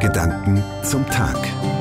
Gedanken zum Tag.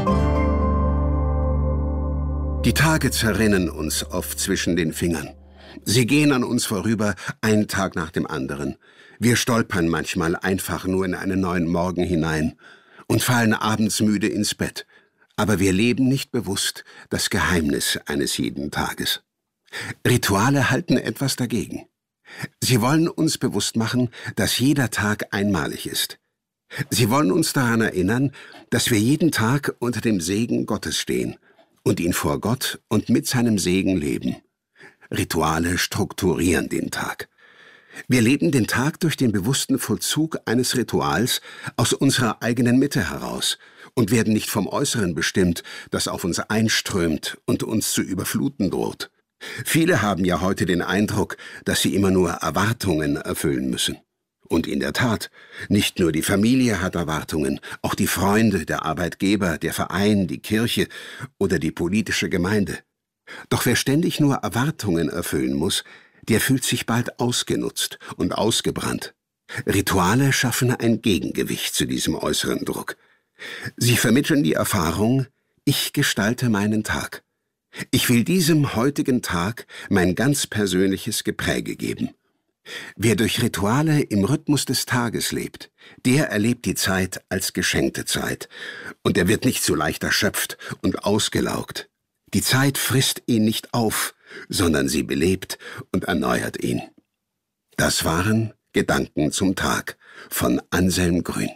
Die Tage zerrinnen uns oft zwischen den Fingern. Sie gehen an uns vorüber, einen Tag nach dem anderen. Wir stolpern manchmal einfach nur in einen neuen Morgen hinein und fallen abends müde ins Bett. Aber wir leben nicht bewusst das Geheimnis eines jeden Tages. Rituale halten etwas dagegen. Sie wollen uns bewusst machen, dass jeder Tag einmalig ist. Sie wollen uns daran erinnern, dass wir jeden Tag unter dem Segen Gottes stehen und ihn vor Gott und mit seinem Segen leben. Rituale strukturieren den Tag. Wir leben den Tag durch den bewussten Vollzug eines Rituals aus unserer eigenen Mitte heraus und werden nicht vom Äußeren bestimmt, das auf uns einströmt und uns zu überfluten droht. Viele haben ja heute den Eindruck, dass sie immer nur Erwartungen erfüllen müssen. Und in der Tat, nicht nur die Familie hat Erwartungen, auch die Freunde, der Arbeitgeber, der Verein, die Kirche oder die politische Gemeinde. Doch wer ständig nur Erwartungen erfüllen muss, der fühlt sich bald ausgenutzt und ausgebrannt. Rituale schaffen ein Gegengewicht zu diesem äußeren Druck. Sie vermitteln die Erfahrung, ich gestalte meinen Tag. Ich will diesem heutigen Tag mein ganz persönliches Gepräge geben. Wer durch Rituale im Rhythmus des Tages lebt, der erlebt die Zeit als geschenkte Zeit. Und er wird nicht so leicht erschöpft und ausgelaugt. Die Zeit frisst ihn nicht auf, sondern sie belebt und erneuert ihn. Das waren Gedanken zum Tag von Anselm Grün.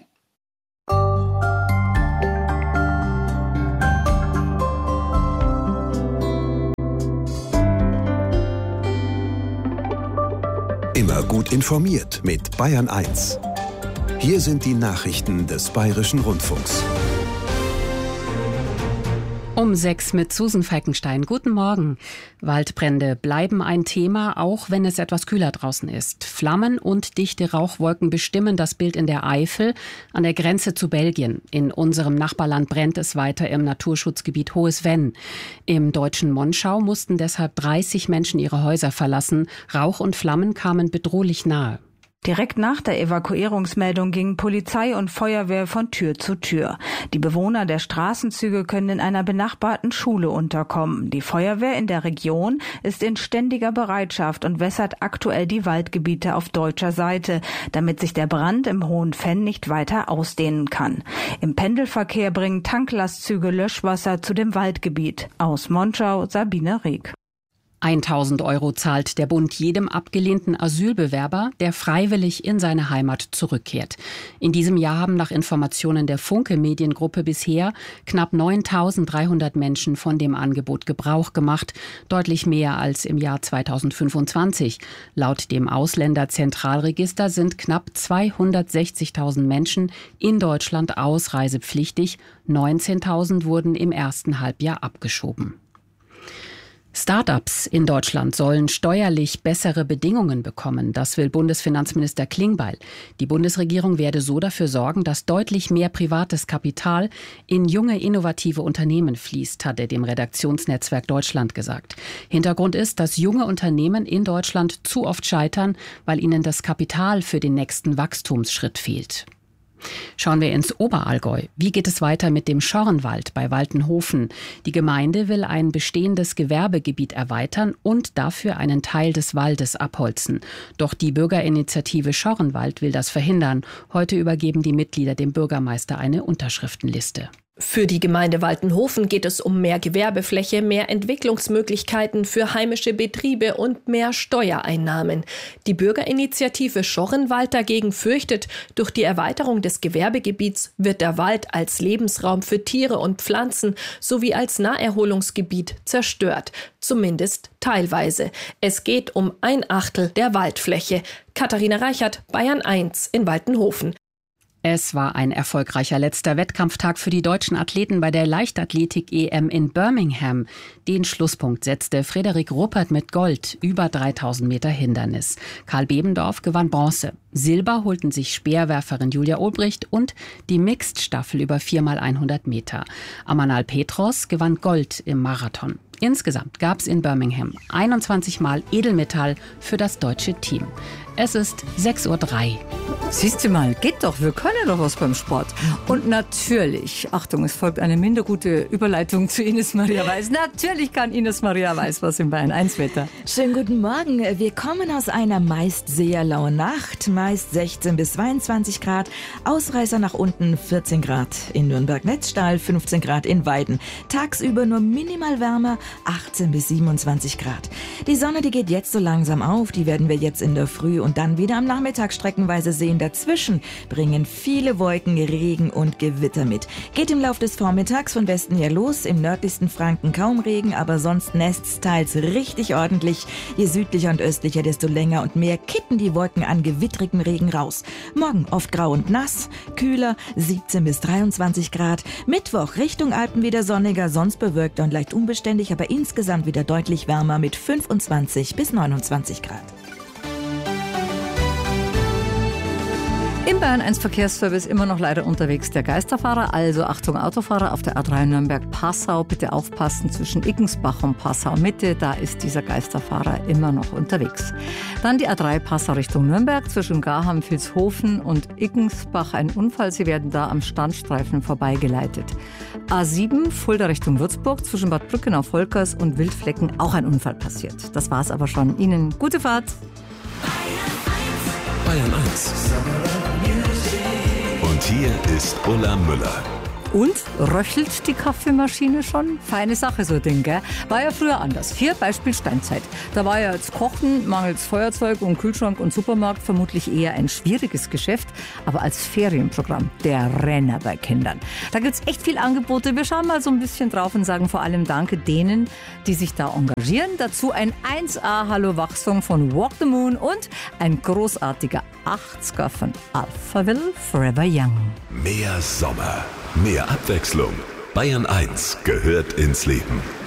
Immer gut informiert mit Bayern 1. Hier sind die Nachrichten des Bayerischen Rundfunks. Um 6 mit Susan Falkenstein. Guten Morgen. Waldbrände bleiben ein Thema, auch wenn es etwas kühler draußen ist. Flammen und dichte Rauchwolken bestimmen das Bild in der Eifel an der Grenze zu Belgien. In unserem Nachbarland brennt es weiter im Naturschutzgebiet Hohes Venn. Im deutschen Monschau mussten deshalb 30 Menschen ihre Häuser verlassen. Rauch und Flammen kamen bedrohlich nahe. Direkt nach der Evakuierungsmeldung gingen Polizei und Feuerwehr von Tür zu Tür. Die Bewohner der Straßenzüge können in einer benachbarten Schule unterkommen. Die Feuerwehr in der Region ist in ständiger Bereitschaft und wässert aktuell die Waldgebiete auf deutscher Seite, damit sich der Brand im Hohen Venn nicht weiter ausdehnen kann. Im Pendelverkehr bringen Tanklastzüge Löschwasser zu dem Waldgebiet. Aus Monschau, Sabine Rieck. 1.000 € zahlt der Bund jedem abgelehnten Asylbewerber, der freiwillig in seine Heimat zurückkehrt. In diesem Jahr haben nach Informationen der Funke Mediengruppe bisher knapp 9.300 Menschen von dem Angebot Gebrauch gemacht, deutlich mehr als im Jahr 2025. Laut dem Ausländerzentralregister sind knapp 260.000 Menschen in Deutschland ausreisepflichtig. 19.000 wurden im ersten Halbjahr abgeschoben. Start-ups in Deutschland sollen steuerlich bessere Bedingungen bekommen. Das will Bundesfinanzminister Klingbeil. Die Bundesregierung werde so dafür sorgen, dass deutlich mehr privates Kapital in junge, innovative Unternehmen fließt, hat er dem Redaktionsnetzwerk Deutschland gesagt. Hintergrund ist, dass junge Unternehmen in Deutschland zu oft scheitern, weil ihnen das Kapital für den nächsten Wachstumsschritt fehlt. Schauen wir ins Oberallgäu. Wie geht es weiter mit dem Schorrenwald bei Waltenhofen? Die Gemeinde will ein bestehendes Gewerbegebiet erweitern und dafür einen Teil des Waldes abholzen. Doch die Bürgerinitiative Schorrenwald will das verhindern. Heute übergeben die Mitglieder dem Bürgermeister eine Unterschriftenliste. Für die Gemeinde Waltenhofen geht es um mehr Gewerbefläche, mehr Entwicklungsmöglichkeiten für heimische Betriebe und mehr Steuereinnahmen. Die Bürgerinitiative Schorrenwald dagegen fürchtet, durch die Erweiterung des Gewerbegebiets wird der Wald als Lebensraum für Tiere und Pflanzen sowie als Naherholungsgebiet zerstört. Zumindest teilweise. Es geht um 1/8 der Waldfläche. Katharina Reichert, Bayern 1 in Waltenhofen. Es war ein erfolgreicher letzter Wettkampftag für die deutschen Athleten bei der Leichtathletik-EM in Birmingham. Den Schlusspunkt setzte Frederik Ruppert mit Gold, über 3000 Meter Hindernis. Karl Bebendorf gewann Bronze. Silber holten sich Speerwerferin Julia Olbricht und die Mixed-Staffel über 4x100 Meter. Amanal Petros gewann Gold im Marathon. Insgesamt gab es in Birmingham 21 Mal Edelmetall für das deutsche Team. Es ist 6:03 Uhr. Siehst du mal, geht doch, wir können doch was beim Sport. Und natürlich, Achtung, es folgt eine minder gute Überleitung zu Ines Maria Weiß. Natürlich kann Ines Maria Weiß was im Bayern 1 Wetter. Schönen guten Morgen. Wir kommen aus einer meist sehr lauen Nacht, meist 16 bis 22 Grad. Ausreißer nach unten 14 Grad in Nürnberg-Netzstahl, 15 Grad in Weiden. Tagsüber nur minimal wärmer, 18 bis 27 Grad. Die Sonne, die geht jetzt so langsam auf, die werden wir jetzt in der Früh und dann wieder am Nachmittag streckenweise sehen. Dazwischen bringen viele Wolken, Regen und Gewitter mit. Geht im Laufe des Vormittags von Westen her los, im nördlichsten Franken kaum Regen, aber sonst nässt's teils richtig ordentlich. Je südlicher und östlicher, desto länger und mehr kippen die Wolken an gewittrigem Regen raus. Morgen oft grau und nass, kühler, 17 bis 23 Grad. Mittwoch Richtung Alpen wieder sonniger, sonst bewölkt und leicht unbeständig, aber insgesamt wieder deutlich wärmer mit 25 bis 29 Grad. Im Bayern 1 Verkehrsservice immer noch leider unterwegs der Geisterfahrer, also Achtung Autofahrer auf der A3 Nürnberg-Passau, bitte aufpassen zwischen Iggensbach und Passau-Mitte, da ist dieser Geisterfahrer immer noch unterwegs. Dann die A3 Passau Richtung Nürnberg, zwischen Garham, Vilshofen und Iggensbach ein Unfall, Sie werden da am Standstreifen vorbeigeleitet. A7 Fulda Richtung Würzburg, zwischen Bad Brückenau-Volkers und Wildflecken auch ein Unfall passiert. Das war's aber schon. Ihnen gute Fahrt. Bayern 1. Und hier ist Ulla Müller. Und röchelt die Kaffeemaschine schon? Feine Sache so ein Ding, gell? War ja früher anders. Hier Beispiel Steinzeit. Da war ja jetzt Kochen mangels Feuerzeug und Kühlschrank und Supermarkt vermutlich eher ein schwieriges Geschäft. Aber als Ferienprogramm der Renner bei Kindern. Da gibt's echt viel Angebote. Wir schauen mal so ein bisschen drauf und sagen vor allem Danke denen, die sich da engagieren. Dazu ein 1A Hallo Wach-Song von Walk the Moon und ein großartiger 80er von Alphaville, Forever Young. Mehr Sommer, mehr Abwechslung. Bayern 1 gehört ins Leben.